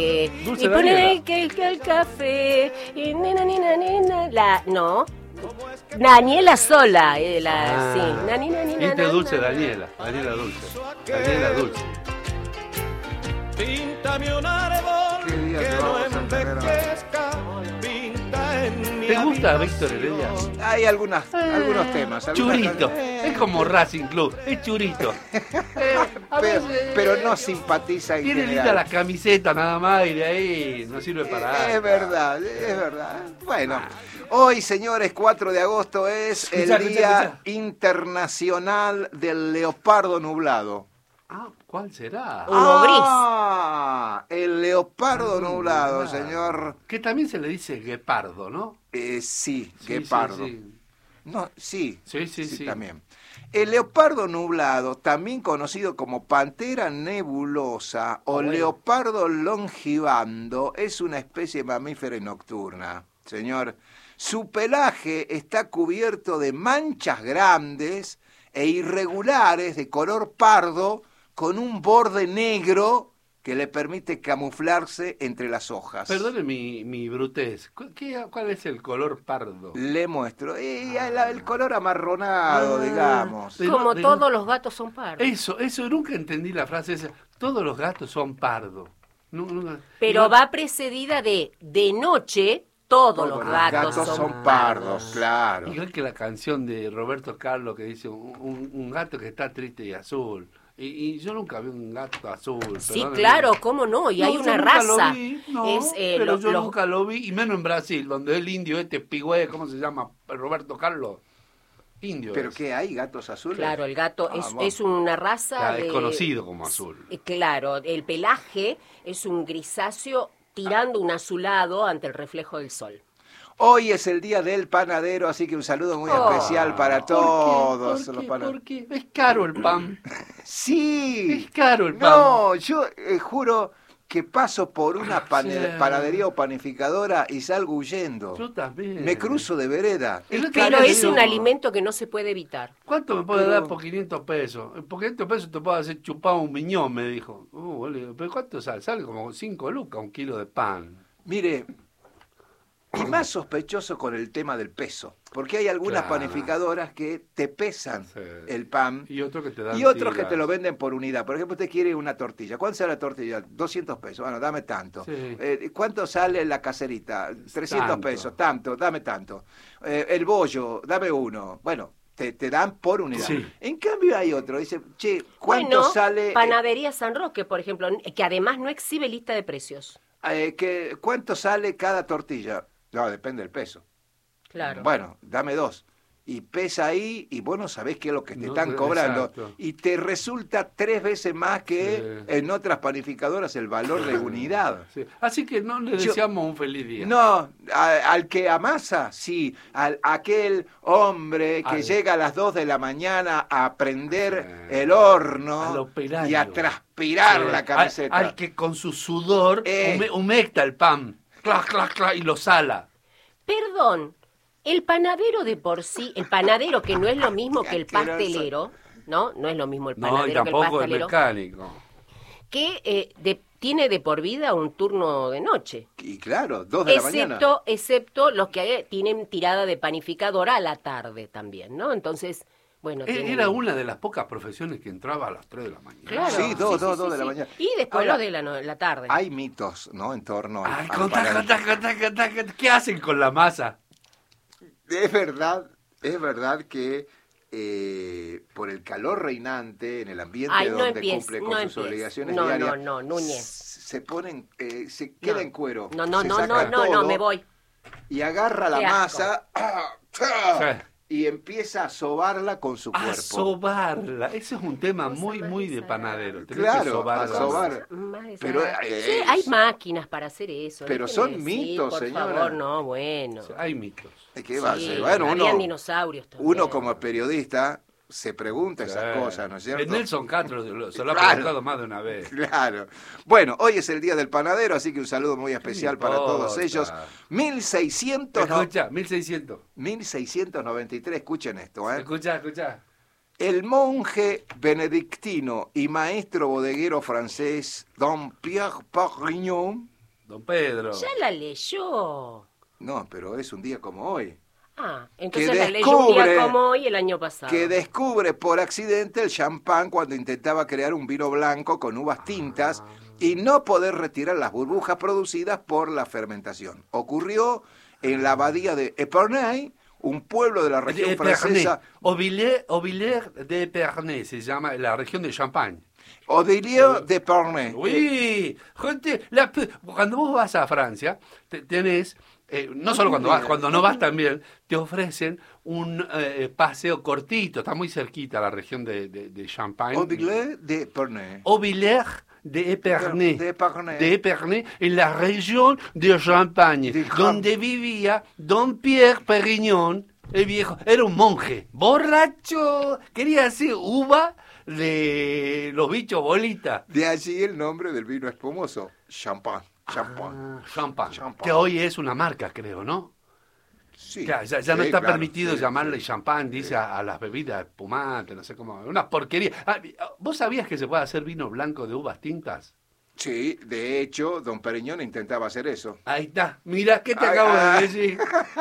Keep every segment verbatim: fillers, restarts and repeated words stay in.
Dulce y pone que, que el café y nena, nena, nena, la, no, Daniela sola, eh, la, ah, sí, nana, nana, este Dulce, Daniela, Daniela Dulce, Daniela Dulce. Píntame un árbol que no envejezca, pinta en mi ¿Te gusta Víctor Heredia? Hay algunas, eh, algunos temas. Algunas churito, eh. es como Racing Club, es churito. eh, pero, veces, pero no simpatiza en tiene general. linda la camiseta nada más y de ahí no sirve para nada. Es verdad, es verdad. Bueno, hoy, señores, cuatro de agosto es el Escuchá, Día escuchá, escuchá. Internacional del Leopardo Nublado. Ah, ¿cuál será? Uno gris. Ah, el leopardo Ah, nublado, nublado. señor. Que también se le dice guepardo, ¿no? Eh, sí, Sí, guepardo. sí, sí. No, sí, Sí, sí, sí. también. El leopardo nublado, también conocido como pantera nebulosa o bueno. leopardo longibando, es una especie mamífera y nocturna, señor. Su pelaje está cubierto de manchas grandes e irregulares de color pardo con un borde negro que le permite camuflarse entre las hojas. Perdone mi, mi brutez. ¿Cu- qué- ¿Cuál es el color pardo? Le muestro. Y el, el color amarronado, Ah, digamos. de- Como de- todos los gatos son pardos. Eso, eso, nunca entendí la frase esa. Todos los gatos son pardos. Nu- nunca- Pero igual- va precedida de de noche, todos, los gatos, son, pardos, claro. Igual que la canción de Roberto Carlos que dice un, un- un gato que está triste y azul. Y, y yo nunca vi un gato azul. Sí, perdóneme. claro, cómo no, y No, hay yo una nunca lo raza. vi, no, es, eh, pero lo- yo los- nunca lo vi, y menos en Brasil, donde el indio este pigüe, ¿cómo se llama? Roberto Carlos. Indio. ¿Pero es. qué hay? ¿Gatos azules? Claro, el gato Ah, es, bueno. es una raza Ya, de... es conocido como azul. Eh, Claro, el pelaje es un grisáceo tirando un azulado ante el reflejo del sol. Hoy es el día del panadero, así que un saludo muy Oh. especial para ¿Por qué? todos ¿Por los qué? panaderos. ¿Por qué? Es caro el pan. Sí. Es caro el pan. No, yo eh, juro que paso por una pane- Sí. panadería o panificadora y salgo huyendo. Yo también. Me cruzo de vereda. El Es otro día Pero le es digo, un alimento que no se puede evitar. ¿Cuánto me puede Pero- dar por quinientos pesos? Por quinientos pesos te puedo hacer chupar un miñón, me dijo. Uh, boludo, ¿pero cuánto sale? Sale como cinco lucas un kilo de pan. Mire, y más sospechoso con el tema del peso, porque hay algunas Claro. panificadoras que te pesan Sí. el pan Y otros que te dan y otros que tiras. te lo venden por unidad. Por ejemplo, usted quiere una tortilla. ¿Cuánto sale la tortilla? doscientos pesos. Bueno, dame tanto. Sí. Eh, ¿Cuánto sale la caserita? trescientos Tanto. pesos. Tanto, dame tanto. Eh, el bollo, dame uno. Bueno, te, te dan por unidad. Sí. En cambio hay otro. Dice, che, ¿cuánto Bueno, sale? eh, Panadería San Roque, por ejemplo, que además no exhibe lista de precios. eh, que, ¿Cuánto sale cada tortilla? No, depende del peso. Claro. Bueno, dame dos. Y pesa ahí y vos no sabés qué es lo que te No, están eh, cobrando. exacto. Y te resulta tres veces más que Sí. en otras panificadoras el valor de unidad. Sí. Así que no le Yo- deseamos un feliz día. No, a- al que amasa, sí. Al, aquel hombre que Al- llega a las dos de la mañana a prender Sí. el horno Al operario. y a transpirar Sí. la camiseta. Al, al que con su sudor Eh. hume- humecta el pan. Clac, clac, clac, y lo sala. Perdón, el panadero de por sí, el panadero que no es lo mismo que el Qué asqueroso. pastelero, ¿no? No es lo mismo el No, y panadero que el tampoco el pastelero, mecánico. que eh, de- tiene de por vida un turno de noche. Y claro, dos de la mañana. Excepto, excepto los que eh, tienen tirada de panificadora a la tarde también, ¿no? Entonces, bueno. E- tienen- Era una de las pocas profesiones que entraba a las tres de la mañana. Claro. Sí, dos, dos, dos de la sí. mañana. Y después Ahora, los de la, no- la tarde. Hay mitos, ¿no? En torno al, Ay, al contá, panadero. contá, contá, contá, contá. ¿Qué hacen con la masa? Es verdad, es verdad que eh, por el calor reinante en el ambiente Ay, no donde empieces, cumple con no sus empieces. obligaciones No, diarias, no, no, Núñez. se ponen, eh, se queda No. en cuero, No, no, se no, saca no, no, no, todo me voy. y agarra la Qué asco. masa ¡ah! ¡ah! y empieza a sobarla con su A cuerpo. sobarla. Ese es un tema Cosa muy, más muy de desagradable. panadero. Tenés Claro, que sobar a la sobar. masa. Más Pero, desagradable. eh, Sí, es- hay máquinas para hacer eso. Pero déjenme son decir, mitos, por señora. favor, no, bueno. O sea, hay mitos. ¿Qué va a Sí, ser? Bueno, uno, habían dinosaurios también. uno como periodista se pregunta esas Sí. cosas, ¿no es cierto? El Nelson Castro se lo, se lo ha Claro. preguntado más de una vez. Claro. Bueno, hoy es el Día del Panadero, así que un saludo muy especial para todos importa? ellos. mil seiscientos no- Escucha, mil seiscientos. mil seiscientos noventa y tres, escuchen esto, ¿eh? Escucha, escucha. El monje benedictino y maestro bodeguero francés Don Pierre Parignon don Pedro. Ya la leyó. No, pero es un día como hoy. Ah, entonces Que la leyó un día descubre- como hoy el año pasado. Que descubre por accidente el champán cuando intentaba crear un vino blanco con uvas tintas y no poder retirar las burbujas producidas por la fermentación. Ocurrió en la abadía de Epernay, un pueblo de la región De francesa, Auvillers, Auvillers de Epernay se llama la región de Champagne. Odilieu de Epernay. Oui, gente, la- cuando vos vas a Francia, te- tenés, eh, no solo cuando vas, cuando no vas también, te ofrecen un eh, paseo cortito, está muy cerquita la región de, de, de Champagne. Odilieu de Epernay. Auvillers de Epernay. De Epernay. De Epernay, en la región de Champagne, De donde vivía Don Pierre Perignon, el viejo. Era un monje, borracho, quería hacer uva de los bichos bolitas. De allí el nombre del vino espumoso, champán. Champán. Ah, champán, Champán. que hoy es una marca, creo, ¿no? Sí, Claro, ya, ya no sí, está claro, permitido sí, llamarle sí. champán, dice a, a las bebidas espumantes, no sé cómo, una porquería. Ah, ¿vos sabías que se puede hacer vino blanco de uvas tintas? Sí, de hecho, don Periñón intentaba hacer eso. Ahí está, mira, ¿qué te Ay, acabo ay. de decir?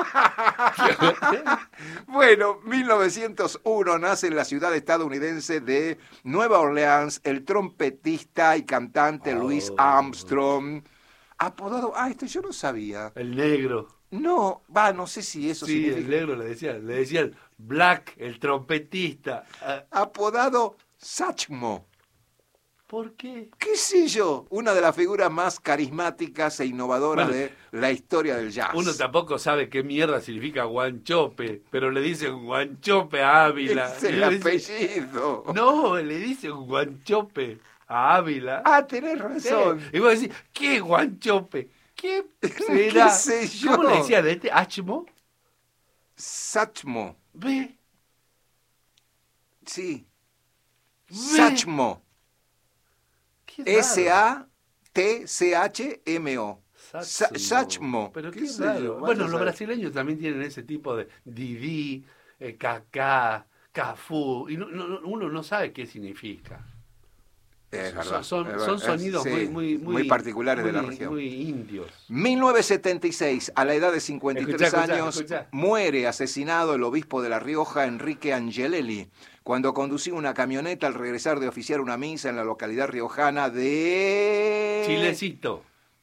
Bueno, mil novecientos uno nace en la ciudad estadounidense de Nueva Orleans el trompetista y cantante Louis Oh. Armstrong, apodado... Ah, esto yo no sabía. El negro. No, va, no sé si eso Sí, el significa... negro le decían, le decían Black, el trompetista. Ah, Apodado Satchmo. ¿por qué? ¿Qué sé yo? Una de las figuras más carismáticas e innovadoras Bueno, de la historia del jazz. Uno tampoco sabe qué mierda significa guanchope, pero le dicen guanchope a Ávila. Es el Y le dice- apellido. No, le dicen guanchope a Ávila. Ah, tenés Sí. razón. Y vos decís, ¿qué guanchope? ¿Qué ¿Qué será? sé yo? ¿Cómo le decían de este? ¿Achmo? Satchmo. ¿Ve? Sí. Ve. Satchmo. Qué raro. S A T C H M O. Sa- Satchmo. Satchmo. Pero ¿Qué qué sé raro. yo? Vaya Bueno, a los saber. brasileños también tienen ese tipo de Didi, eh, Kaká, Cafú, y no- no- uno no sabe qué significa. Es Son- verdad, son, es son verdad. sonidos Sí, muy, muy, muy particulares de la muy- región. Muy indios. mil novecientos setenta y seis, a la edad de cincuenta y tres Escuchá, escuchá, años, escuchá. muere asesinado el obispo de La Rioja, Enrique Angelelli, cuando conducía una camioneta al regresar de oficiar una misa en la localidad riojana de... Chilecito.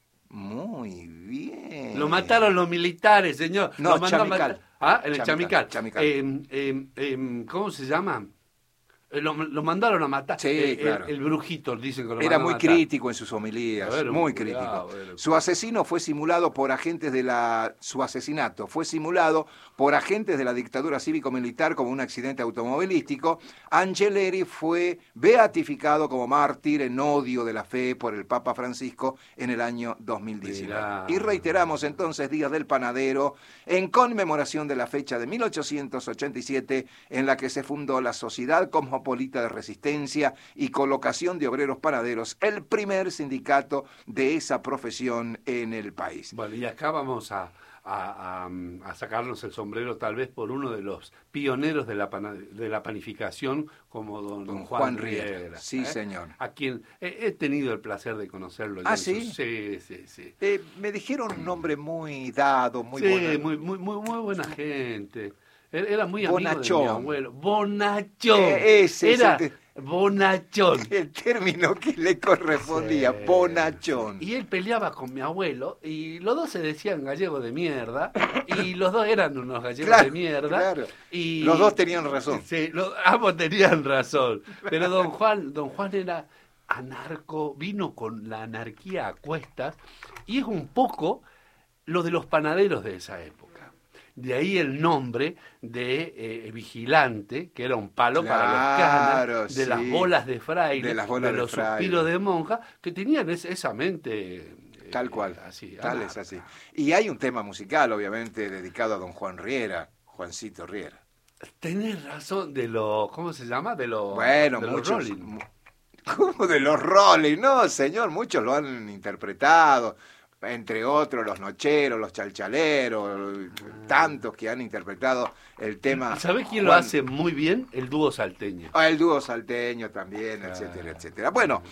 Muy bien. Lo mataron los militares, señor. No, Lo mandan a Chamical. matar- Ah, en el Chamical, Chamical. Chamical. Eh, eh, eh, ¿Cómo se llama? Eh, Lo, lo mandaron a matar. Sí, Eh, claro. el, el brujito, dicen que lo Era mandaron muy a matar. crítico en sus homilías, Era un muy cuidado, crítico. era un Su asesino fue simulado por agentes de la... Su asesinato fue simulado por agentes de la dictadura cívico-militar como un accidente automovilístico. Angelelli fue beatificado como mártir en odio de la fe por el Papa Francisco en el año dos mil diecinueve. Mirá. Y reiteramos entonces Días del Panadero en conmemoración de la fecha de mil ochocientos ochenta y siete en la que se fundó la Sociedad Cosmopolita de Resistencia y Colocación de Obreros Panaderos, el primer sindicato de esa profesión en el país. Bueno, y acá vamos a, a, a, a sacarnos el sombrero tal vez por uno de los pioneros de la, pana- de la panificación como don, Don Juan, Juan Riera. Riera. Sí, ¿eh? señor. A quien he, he tenido el placer de conocerlo. ya ¿Ah, en su- sí? Sí, sí, sí. Eh, me dijeron un nombre muy dado, muy sí, bueno. muy, muy, muy, muy buena gente. Era era muy amigo Bonachón. de mi abuelo. Bonachón. Eh, ese es Era el que- bonachón. El término que le correspondía, Sí. bonachón. Y él peleaba con mi abuelo y los dos se decían gallegos de mierda y los dos eran unos gallegos Claro, de mierda. claro. Y Los dos tenían razón. Sí, los- ambos tenían razón. Pero don Juan, don Juan era anarco, vino con la anarquía a cuestas y es un poco lo de los panaderos de esa época. De ahí el nombre de eh, vigilante, que era un palo para los Claro, canas, de sí. las bolas de fraile, De las bolas de los fraile. suspiros de monja, que tenían es- esa mente... eh, Tal cual, así, tal anarca. es así. Y hay un tema musical, obviamente, dedicado a don Juan Riera, Juancito Riera. Tenés razón de los... ¿Cómo se llama? De los, Bueno, de los muchos... Rolling. mu- ¿Cómo de los Rolling? No, señor, muchos lo han interpretado. Entre otros, los Nocheros, los Chalchaleros, tantos que han interpretado el tema. ¿Sabés quién lo Juan- hace muy bien? El dúo salteño. Ah, el dúo salteño también, etcétera, etcétera. Bueno,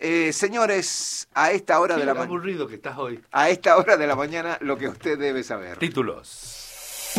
Eh, señores, a esta hora Qué de la mañana, aburrido que estás hoy. a esta hora de la mañana, lo que usted debe saber. Títulos.